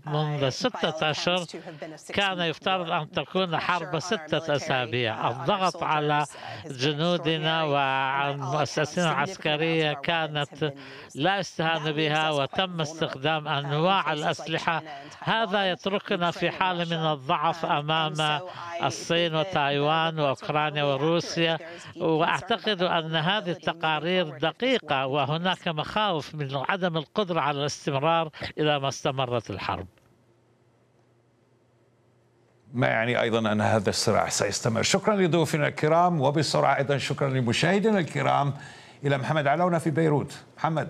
منذ 6 أشهر. كان يفترض أن تكون حرب 6 أسابيع. الضغط على جنودنا وعلى مؤسساتنا العسكرية كانت لا يستهان بها، وتم استخدام أنواع الأسلحة. هذا يتركنا في حالة من الضعف أمام الصين وتايوان وأوكرانيا وروسيا. وأعتقد أن هذه التقارير دقيقة، وهناك مخاوف من عدم القدرة على الاستمرار إذا ما استمرت الحرب. ما يعني أيضا أن هذا الصراع سيستمر. شكرا لضيوفنا الكرام، وبسرعة أيضا شكرا لمشاهدينا الكرام. إلى محمد علونة في بيروت. محمد.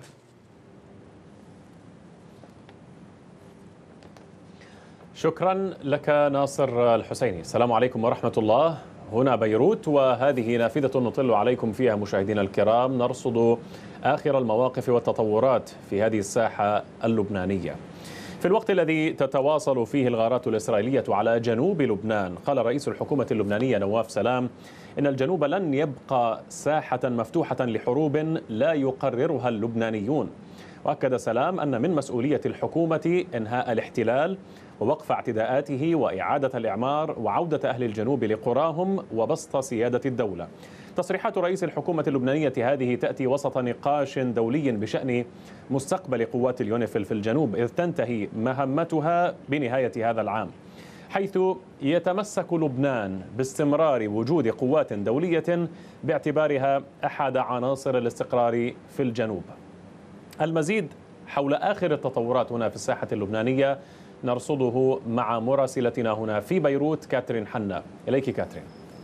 شكرا لك ناصر الحسيني. السلام عليكم ورحمة الله. هنا بيروت، وهذه نافذة نطل عليكم فيها مشاهدينا الكرام، نرصد آخر المواقف والتطورات في هذه الساحة اللبنانية. في الوقت الذي تتواصل فيه الغارات الإسرائيلية على جنوب لبنان، قال رئيس الحكومة اللبنانية نواف سلام إن الجنوب لن يبقى ساحة مفتوحة لحروب لا يقررها اللبنانيون. وأكد سلام أن من مسؤولية الحكومة إنهاء الاحتلال ووقف اعتداءاته وإعادة الإعمار وعودة أهل الجنوب لقراهم وبسط سيادة الدولة. تصريحات رئيس الحكومة اللبنانية هذه تأتي وسط نقاش دولي بشأن مستقبل قوات اليونيفيل في الجنوب، إذ تنتهي مهمتها بنهاية هذا العام، حيث يتمسك لبنان باستمرار وجود قوات دولية باعتبارها أحد عناصر الاستقرار في الجنوب. المزيد حول آخر التطورات هنا في الساحة اللبنانية نرصده مع مراسلتنا هنا في بيروت كاترين حنا. إليك كاترين.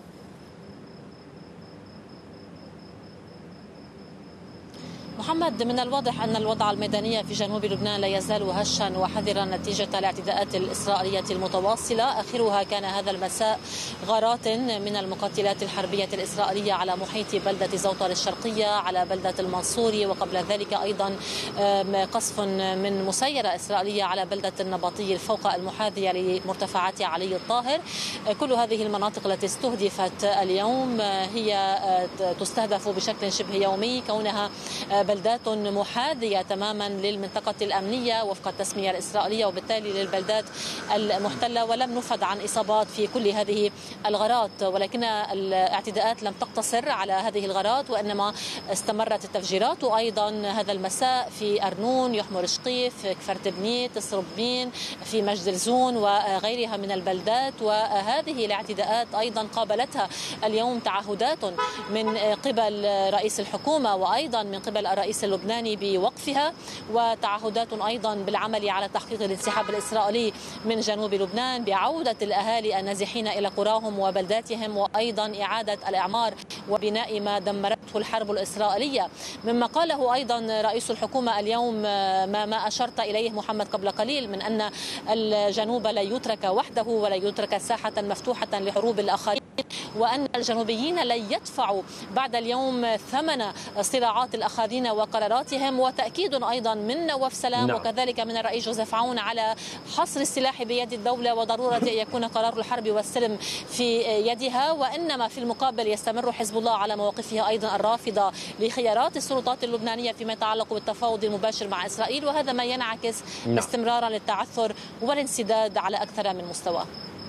محمد، من الواضح أن الوضع الميداني في جنوب لبنان لا يزال هشا وحذرا نتيجة الاعتداءات الإسرائيلية المتواصلة. آخرها كان هذا المساء غارات من المقاتلات الحربية الإسرائيلية على محيط بلدة زوطر الشرقية، على بلدة المنصوري، وقبل ذلك أيضا قصف من مسيرة إسرائيلية على بلدة النباطي الفوق المحاذية لمرتفعات علي الطاهر. كل هذه المناطق التي استهدفت اليوم هي تستهدف بشكل شبه يومي، كونها بلدات محاذية تماما للمنطقة الأمنية وفق التسمية الإسرائيلية، وبالتالي للبلدات المحتلة، ولم نفد عن إصابات في كل هذه الغارات. ولكن الاعتداءات لم تقتصر على هذه الغارات، وإنما استمرت التفجيرات أيضا هذا المساء في أرنون، يحمر شقيف، كفر تبنيت، صربين، في مجد الزون وغيرها من البلدات. وهذه الاعتداءات أيضا قابلتها اليوم تعهدات من قبل رئيس الحكومة وأيضا من قبل الرئيس اللبناني بوقفها، وتعهدات أيضا بالعمل على تحقيق الانسحاب الإسرائيلي من جنوب لبنان، بعودة الأهالي النازحين إلى قراهم وبلداتهم، وأيضا إعادة الإعمار وبناء ما دمرته الحرب الإسرائيلية. مما قاله أيضا رئيس الحكومة اليوم ما أشرت إليه محمد قبل قليل، من أن الجنوب لا يترك وحده ولا يترك ساحة مفتوحة لحروب الآخرين، وأن الجنوبيين لن يدفعوا بعد اليوم ثمن صراعات الآخرين وقراراتهم. وتأكيد أيضا من نواف سلام وكذلك من الرئيس جوزيف عون على حصر السلاح بيد الدولة وضرورة أن يكون قرار الحرب والسلم في يدها، وإنما في المقابل يستمر حزب الله على مواقفه أيضا الرافضة لخيارات السلطات اللبنانية فيما يتعلق بالتفاوض المباشر مع إسرائيل، وهذا ما ينعكس استمرارا للتعثر والانسداد على أكثر من مستوى.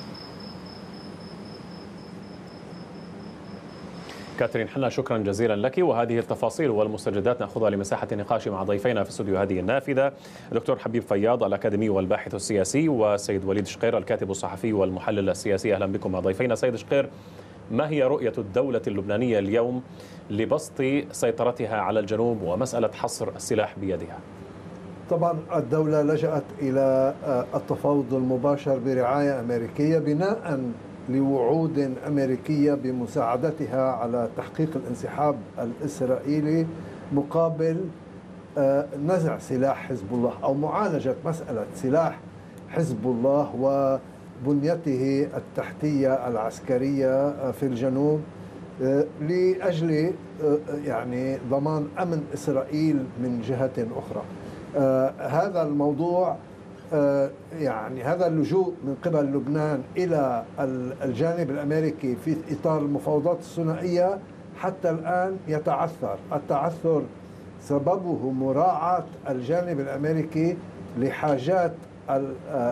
كاترين حنا، شكرا جزيلا لك. وهذه التفاصيل والمستجدات نأخذها لمساحة النقاش مع ضيفينا في استوديو هذه النافذة، دكتور حبيب فياض الأكاديمي والباحث السياسي، وسيد وليد شقير الكاتب الصحفي والمحلل السياسي. أهلا بكم مع ضيفينا. سيد شقير، ما هي رؤية الدولة اللبنانية اليوم لبسط سيطرتها على الجنوب ومسألة حصر السلاح بيدها؟ طبعا الدولة لجأت إلى التفاوض المباشر برعاية أمريكية بناء لوعود أمريكية بمساعدتها على تحقيق الانسحاب الإسرائيلي مقابل نزع سلاح حزب الله أو معالجة مسألة سلاح حزب الله وبنيته التحتية العسكرية في الجنوب لأجل يعني ضمان أمن إسرائيل من جهة أخرى. هذا الموضوع يعني هذا اللجوء من قبل لبنان إلى الجانب الأمريكي في إطار المفاوضات الثنائية حتى الآن يتعثر. التعثر سببه مراعاة الجانب الأمريكي لحاجات